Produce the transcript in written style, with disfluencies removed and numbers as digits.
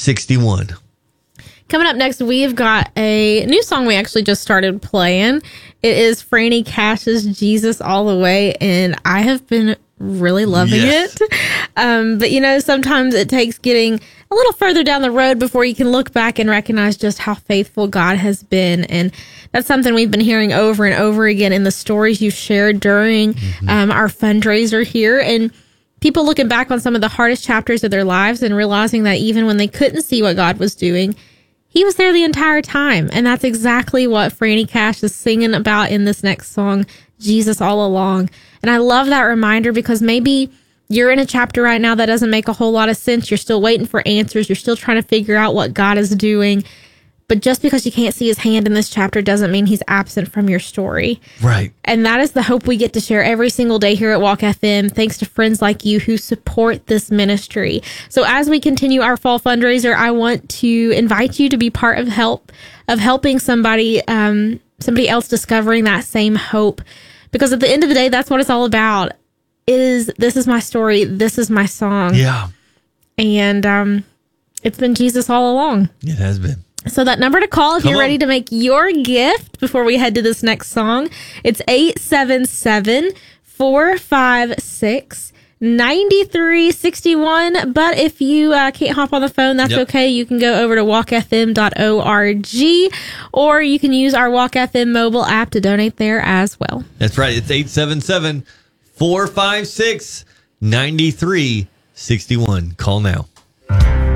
61. Coming up next, we've got a new song we actually just started playing. It is Franny Cash's Jesus All the Way, and I have been really loving it. But, you know, sometimes it takes getting a little further down the road before you can look back and recognize just how faithful God has been. And that's something we've been hearing over and over again in the stories you've shared during our fundraiser here. And people looking back on some of the hardest chapters of their lives and realizing that even when they couldn't see what God was doing, He was there the entire time. And that's exactly what Franny Cash is singing about in this next song, Jesus All Along. And I love that reminder because maybe you're in a chapter right now that doesn't make a whole lot of sense. You're still waiting for answers. You're still trying to figure out what God is doing. But just because you can't see His hand in this chapter doesn't mean He's absent from your story. Right. And that is the hope we get to share every single day here at Walk FM, thanks to friends like you who support this ministry. So as we continue our fall fundraiser, I want to invite you to be part of helping somebody else discovering that same hope. Because at the end of the day, that's what it's all about. This is my story. This is my song. Yeah. And it's been Jesus all along. It has been. So that number to call if you're ready to make your gift before we head to this next song, it's 877-456-9361. But if you can't hop on the phone, that's okay. You can go over to walkfm.org or you can use our Walk FM mobile app to donate there as well. That's right. It's 877-456-9361. Call now.